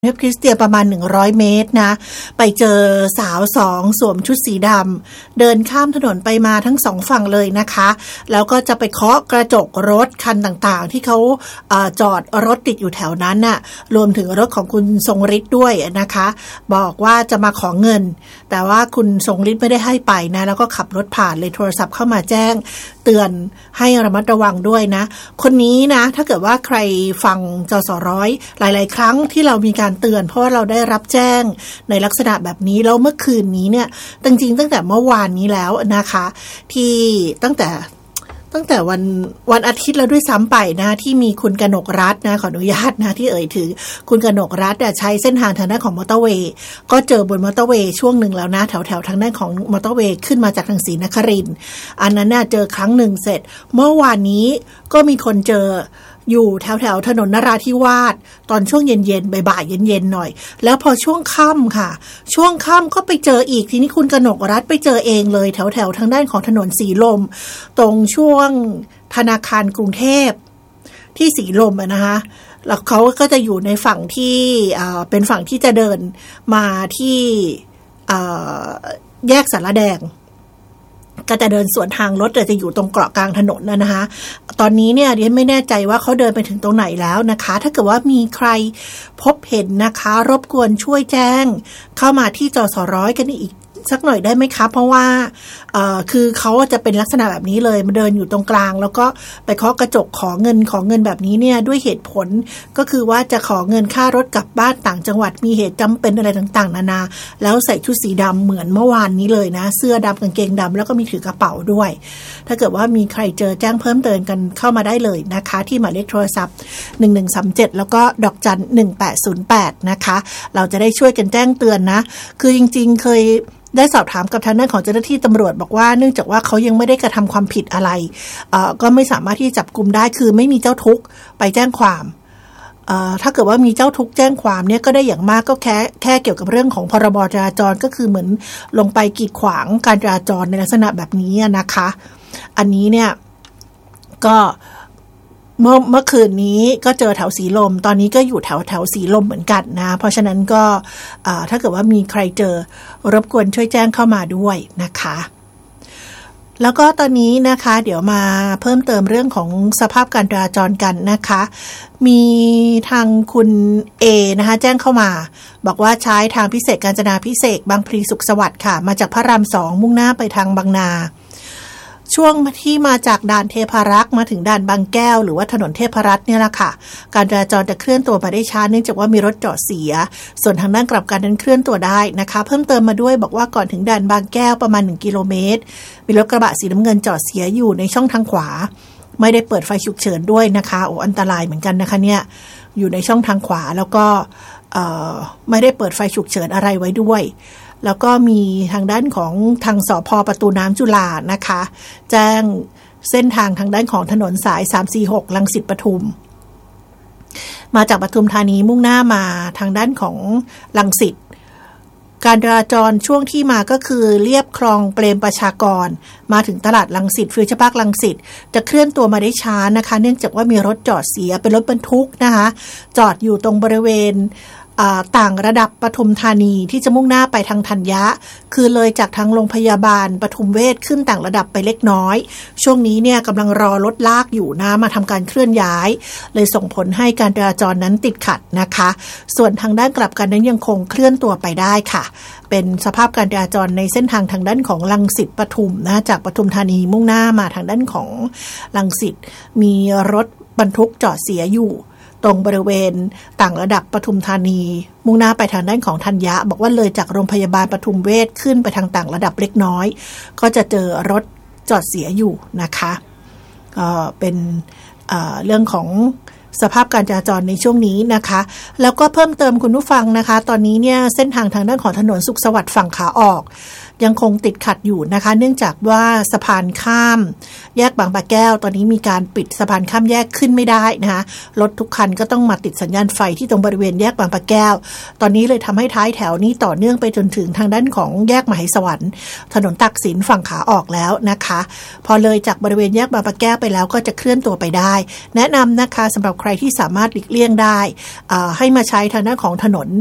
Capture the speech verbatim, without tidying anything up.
เทพคริสเตียนประมาณหนึ่งร้อยเมตรนะไปเจอสาวสองสวมชุดสีดำเดินข้ามถนนไปมาทั้งสองฝั่งเลยนะคะแล้วก็จะไปเคาะกระจกรถคันต่างๆที่เขาเอ่อจอดรถติดอยู่แถวนั้นน่ะรวมถึงรถของคุณทรงฤทธิ์ด้วยนะคะบอกว่าจะมาขอเงินแต่ว่าคุณทรงฤทธิ์ไม่ได้ให้ไปนะแล้วก็ขับรถผ่านเลยโทรศัพท์เข้ามาแจ้งเตือนให้ระมัดระวังด้วยนะคนนี้นะถ้าเกิดว่าใครฟังจสร้อยหลายๆครั้งที่เรามีการเตือนเพราะว่าเราได้รับแจ้งในลักษณะแบบนี้แล้วเมื่อคืนนี้เนี่ยจริงๆตั้งแต่เมื่อวานนี้แล้วนะคะที่ตั้งแต่ตั้งแต่วันวันอาทิตย์แล้วด้วยซ้ำไปนะที่มีคุณกนกรัตน์นะขออนุญาตนะที่เอ่ยถึงคุณกนกรัตน์ใช้เส้นทางทางด้านของมอเตอร์เวย์ก็เจอบนมอเตอร์เวย์ช่วงหนึ่งแล้วนะแถวๆทางด้านของมอเตอร์เวย์ขึ้นมาจากทางศรีนครินทร์อันนั้นน่ะเจอครั้งหนึ่งเสร็จเมื่อวานนี้ก็มีคนเจออยู่แถวแถวถนนนราธิวาสตอนช่วงเย็นๆบ่ายๆเย็นๆหน่อยแล้วพอช่วงค่ำค่ะช่วงค่ำก็ไปเจออีกทีนี้คุณกนกรัตน์ไปเจอเองเลยแถวแถวทางด้านของถนนสีลมตรงช่วงธนาคารกรุงเทพที่สีลมนะคะแล้วเขาก็จะอยู่ในฝั่งที่เป็นฝั่งที่จะเดินมาที่แยกสารแดงก็จะเดินสวนทางรถจะอยู่ตรงเกาะกลางถนนนะนะคะตอนนี้เนี่ยดิฉันไม่แน่ใจว่าเขาเดินไปถึงตรงไหนแล้วนะคะถ้าเกิดว่ามีใครพบเห็นนะคะรบกวนช่วยแจ้งเข้ามาที่จสร้อยกันอีกสักหน่อยได้ไหมคะเพราะว่าเอ่อคือเขาจะเป็นลักษณะแบบนี้เลยมาเดินอยู่ตรงกลางแล้วก็ไปเคาะกระจกขอเงินขอเงินแบบนี้เนี่ยด้วยเหตุผลก็คือว่าจะขอเงินค่ารถกลับบ้านต่างจังหวัดมีเหตุจำเป็นอะไรต่างๆนานาแล้วใส่ชุดสีดำเหมือนเมื่อวานนี้เลยนะเสื้อดำกางเกงดำแล้วก็มีถือกระเป๋าด้วยถ้าเกิดว่ามีใครเจอแจ้งเพิ่มเติมกันเข้ามาได้เลยนะคะที่หมายเลขโทรศัพท์หนึ่งหนึ่งสามเจ็ดแล้วก็ดอกจันหนึ่งแปดศูนย์แปดนะคะเราจะได้ช่วยกันแจ้งเตือนนะคือจริงๆเคยได้สอบถามกับทางด้านของเจ้าหน้าที่ตำรวจบอกว่าเนื่องจากว่าเขายังไม่ได้กระทำความผิดอะไรเอ่อก็ไม่สามารถที่จะจับกุมได้คือไม่มีเจ้าทุกข์ไปแจ้งความเอ่อถ้าเกิดว่ามีเจ้าทุกข์แจ้งความเนี่ยก็ได้อย่างมากก็แค่แค่เกี่ยวกับเรื่องของพรบจราจรก็คือเหมือนลงไปกีดขวางการจราจรในลักษณะแบบนี้นะคะอันนี้เนี่ยก็เมื่อเมื่อคืนนี้ก็เจอแถวสีลมตอนนี้ก็อยู่แถวแถวสีลมเหมือนกันนะเพราะฉะนั้นก็ถ้าเกิดว่ามีใครเจอรบกวนช่วยแจ้งเข้ามาด้วยนะคะแล้วก็ตอนนี้นะคะเดี๋ยวมาเพิ่มเติมเรื่องของสภาพการจราจรกันนะคะมีทางคุณ A นะคะแจ้งเข้ามาบอกว่าใช้ทางพิเศษกาญจนาพิเศษกบางพลีสุขสวัสดิ์ค่ะมาจากพระรามสองมุ่งหน้าไปทางบางนาช่วงที่มาจากด่านเทพารักษ์มาถึงด่านบางแก้วหรือว่าถนนเทพรัตน์เนี่ยแหละค่ะการจราจรจะเคลื่อนตัวมาได้ช้าเนื่องจากว่ามีรถจอดเสียส่วนทางด้านกลับกันนั้นเคลื่อนตัวได้นะคะเพิ่มเติมมาด้วยบอกว่าก่อนถึงด่านบางแก้วประมาณหนึ่งกิโลเมตรมีรถกระบะสีน้ำเงินจอดเสียอยู่ในช่องทางขวาไม่ได้เปิดไฟฉุกเฉินด้วยนะคะโอ้อันตรายเหมือนกันนะคะเนี่ยอยู่ในช่องทางขวาแล้วก็ไม่ได้เปิดไฟฉุกเฉินอะไรไว้ด้วยแล้วก็มีทางด้านของทางสภ.ประตูน้ำจุฬานะคะแจ้งเส้นทางทางด้านของถนนสายสามสี่หกรังสิตปทุมมาจากปทุมธานีมุ่งหน้ามาทางด้านของรังสิตการจราจรช่วงที่มาก็คือเลียบคลองเปรมประชากรมาถึงตลาดรังสิตฟิวเจอร์พาร์ครังสิตจะเคลื่อนตัวมาได้ช้านะคะเนื่องจากว่ามีรถจอดเสียเป็นรถบรรทุกนะคะจอดอยู่ตรงบริเวณต่างระดับปทุมธานีที่จะมุ่งหน้าไปทางธัญญะคือเลยจากทางโรงพยาบาลปทุมเวชขึ้นต่างระดับไปเล็กน้อยช่วงนี้เนี่ยกำลังรอรถลากอยู่นะมาทำการเคลื่อนย้ายเลยส่งผลให้การจราจรนั้นติดขัดนะคะส่วนทางด้านกลับกันนั้นยังคงเคลื่อนตัวไปได้ค่ะเป็นสภาพการจราจรในเส้นทางทางด้านของรังสิตปทุมนะจากปทุมธานีมุ่งหน้ามาทางด้านของรังสิตมีรถบรรทุกจอดเสียอยู่ตรงบริเวณต่างระดับปทุมธานีมุ่งหน้าไปทางด้านของธัญญะบอกว่าเลยจากโรงพยาบาลปทุมเวชขึ้นไปทางต่างระดับเล็กน้อยก็จะเจอรถจอดเสียอยู่นะคะก็เป็นเอ่อเรื่องของสภาพการจราจรในช่วงนี้นะคะแล้วก็เพิ่มเติมคุณผู้ฟังนะคะตอนนี้เนี่ยเส้นทางทางด้านของถนนสุขสวัสดิ์ฝั่งขาออกยังคงติดขัดอยู่นะคะเนื่องจากว่าสะพานข้ามแยกบางปะแก้วตอนนี้มีการปิดสะพานข้ามแยกขึ้นไม่ได้นะคะรถทุกคันก็ต้องมาติดสัญญาณไฟที่ตรงบริเวณแยกบางปะแก้วตอนนี้เลยทำให้ท้ายแถวนี้ต่อเนื่องไปจนถึงทางด้านของแยกมหาสวรรค์ถนนตักสินฝั่งขาออกแล้วนะคะพอเลยจากบริเวณแยกบางปะแก้วไปแล้วก็จะเคลื่อนตัวไปได้แนะนำนะคะสำหรับใครที่สามารถหลีกเลี่ยงได้ให้มาใช้ทางด้านของถนน